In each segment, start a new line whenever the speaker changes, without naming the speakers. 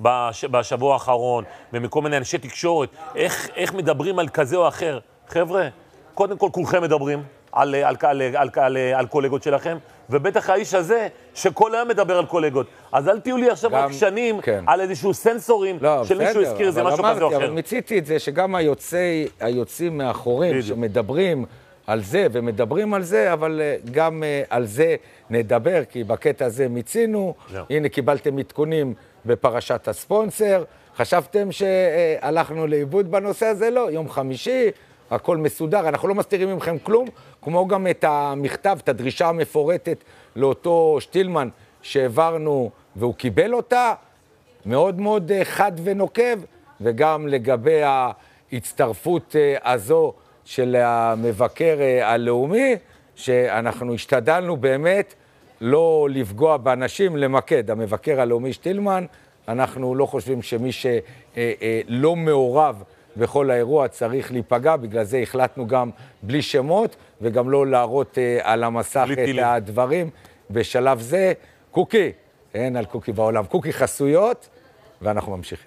בשבוע האחרון, ומכל מיני אנשי תקשורת, איך מדברים על כזה או אחר. חבר'ה, קודם כל כולכם מדברים על קולגות שלכם, ובטח האיש הזה שכל היום מדבר על קולגות. אז אל תהיו לי עכשיו רק שנים על איזשהו סנסורים של מישהו הזכיר, זה משהו כזה או אחר.
אבל מציתי את זה שגם היוצאים מאחורים שמדברים על זה ומדברים על זה, אבל גם על זה נדבר, כי בקטע הזה מיצינו. הנה קיבלתם עדכונים בפרשת הספונסר. חשבתם שהלכנו לאיבוד בנושא הזה? לא, יום חמישי, הכל מסודר, אנחנו לא מסתירים מכם כלום, כמו גם את המכתב, את הדרישה המפורטת לאותו שטילמן שהעברנו והוא קיבל אותה, מאוד מאוד חד ונוקב, וגם לגבי ההצטרפות הזו של המבקר הלאומי, שאנחנו השתדלנו באמת לא לפגוע באנשים, למקד. המבקר הלאומי שטילמן, אנחנו לא חושבים שמי שלא מעורב בכל האירוע צריך להיפגע, בגלל זה החלטנו גם בלי שמות, וגם לא להראות על המסך את הדברים. בשלב זה, קוקי, אין על קוקי בעולם, קוקי חסויות, ואנחנו ממשיכים.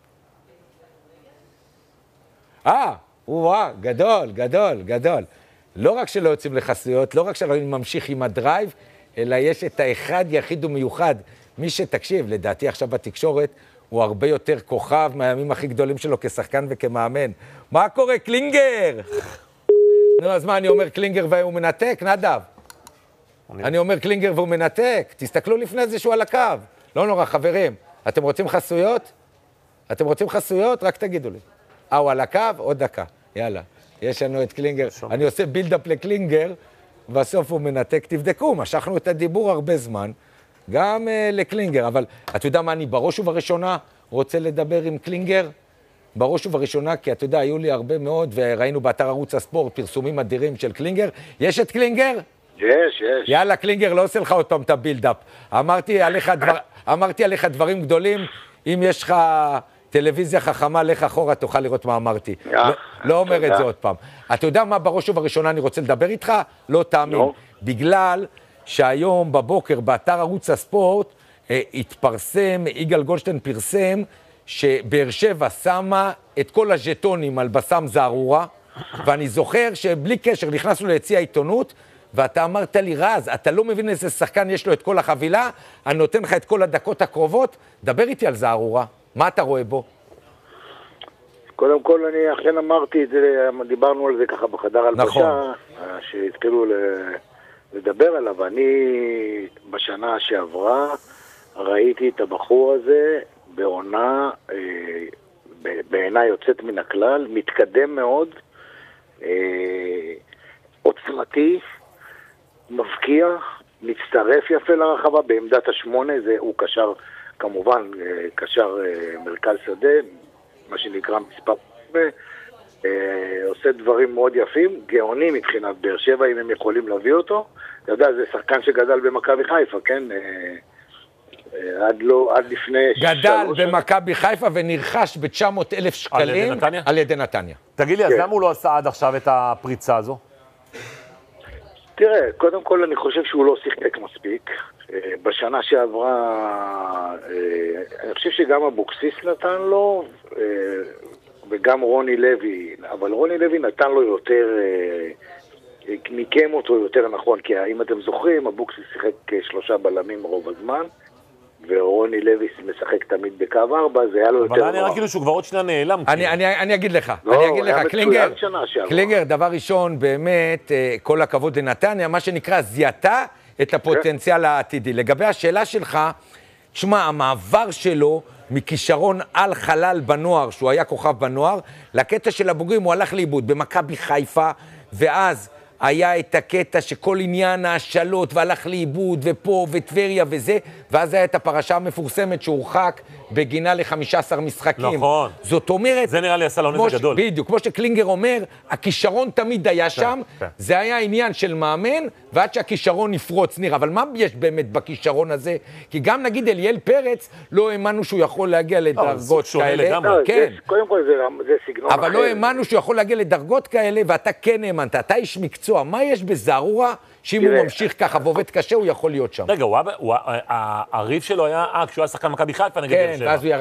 גדול, גדול, גדול. לא רק שלא יוצאים לחסויות, לא רק שלא ממשיך עם הדרייב, אלא יש את האחד יחיד ומיוחד. מי שתקשיב, לדעתי עכשיו בתקשורת, הוא הרבה יותר כוכב מהימים הכי גדולים שלו כשחקן וכמאמן. מה קורה, קלינגר? נו, אז מה, אני אומר קלינגר והוא מנתק, נדב? אני אומר קלינגר והוא מנתק. תסתכלו לפני זה שהוא על הקו. לא נורא, חברים. אתם רוצים חסויות? אתם רוצים חסויות? רק תגידו לי. הוא על הקו? עוד דקה. יאללה. יש לנו את קלינגר. אני עושה בילדאפ לקלינגר, בסוף הוא מנתק. תבדקו, משכנו את הדיבור הרבה זמן. גם לקלינגר, אבל אתה יודע מה, אני בראש ובראשונה רוצה לדבר עם קלינגר, בראש ובראשונה, כי אתה יודע, היו לי הרבה מאוד, וראינו באתר ערוץ הספורט פרסומים אדירים של קלינגר. יש את קלינגר?
יש.
יאללה, קלינגר, לא עושה לך עוד פעם את הבילדאפ. אמרתי עליך דברים גדולים, אם יש לך טלוויזיה חכמה, לך אחורה, תוכל לראות מה אמרתי. לא אומר את זה עוד פעם. אתה יודע מה, בראש ובראשונה אני רוצה לדבר איתך? לא תאמין. בגלל שהיום בבוקר באתר ערוץ הספורט התפרסם, יגאל גולדשטיין פרסם, שבאר שבע שמה את כל הז'טונים על בסם זערורה, ואני זוכר שבלי קשר נכנסנו ליציע העיתונות, ואתה אמרת לי, רז, אתה לא מבין איזה שחקן יש לו את כל החבילה, אני נותן לך את כל הדקות הקרובות, דבר איתי על זערורה, מה אתה רואה בו?
קודם כל אני אכן אמרתי את זה, דיברנו על זה ככה בחדר הלבשה, שהתחילו לדבר עליו. אני בשנה שעברה ראיתי את הבחור הזה בעונה בעיניי יוצאת מן הכלל, מתקדם מאוד, עוצמתי, מבקיע, מצטרף יפה לרחבה בעמדת השמונה, הוא קשר, כמובן קשר מרכז שדה, מה שנקרא מספר, עושה דברים מאוד יפים, גאוני מבחינת באר שבע, אם הם יכולים להביא אותו. אתה יודע, זה שחקן שגדל במכבי חיפה, כן? עד לפני...
גדל במכבי חיפה ונרכש ב-900,000 שקלים על ידי נתניה.
תגיד לי, אז למה הוא לא עשה עד עכשיו את הפריצה הזו?
תראה, קודם כל אני חושב שהוא לא שיחק מספיק. בשנה שעברה, אני חושב שגם אבוקסיס נתן לו, וגם רוני לוי, אבל רוני לוי נתן לו יותר, ניקם אותו יותר נכון, כי אם אתם זוכרים, אבוקסיס שיחק 3 בלמים רוב הזמן, ורוני לוי משחק תמיד בקו 4, זה היה לו יותר...
אבל אני נראה כאילו שהוא כבר עוד שנייה נעלם.
אני אגיד לך, קלינגר, דבר ראשון, באמת, כל הכבוד לנתניה, מה שנקרא, זיהתה את הפוטנציאל העתידי. לגבי השאלה שלך, תשמע, המעבר שלו מכישרון על חלל בנוער, שהוא היה כוכב בנוער, לקטע של הבוגרים הוא הלך לאיבוד במכבי חיפה, ואז היה את הקטע שכל עניין השאלות והלך לאיבוד ופה וטבריה וזה, ואז היה את הפרשה המפורסמת שהורחק בגינה ל-15 משחקים.
נכון.
זאת אומרת...
זה נראה לי עשה לו נזק גדול.
בדיוק, כמו שקלינגר אומר, הכישרון תמיד היה שם, זה היה עניין של מאמן, ועד שהכישרון נפרוץ, נראה. אבל מה יש באמת בכישרון הזה? כי גם נגיד אליאל פרץ, לא האמנו שהוא יכול להגיע לדרגות כאלה.
כן. קודם כל זה סגנון אחר.
אבל לא האמנו שהוא יכול להגיע לדרגות כאלה, ואתה כן האמנת, אתה איש מקצוע. מה יש בזערורה, שאם הוא ממשיך ככה ועובד קשה, הוא יכול להיות שם?
רגע, הריב שלו היה, כשהוא היה שחקן מכבי חיפה, נגיד,
כן, ואז הוא